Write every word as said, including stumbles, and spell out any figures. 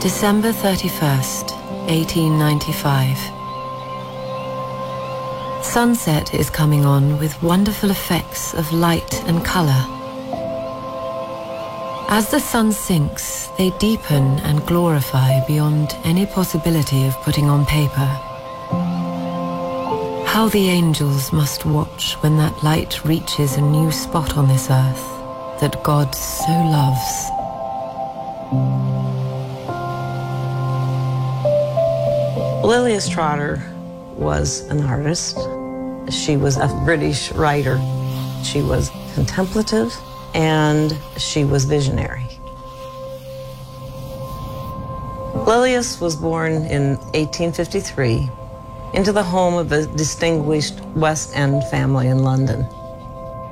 December thirty-first, eighteen ninety-five. Sunset is coming on with wonderful effects of light and color. As the sun sinks, they deepen and glorify beyond any possibility of putting on paper. How the angels must watch when that light reaches a new spot on this earth that God so loves. Lilias Trotter was an artist. She was a British writer. She was contemplative and she was visionary. Lilias was born in eighteen fifty-three into the home of a distinguished West End family in London.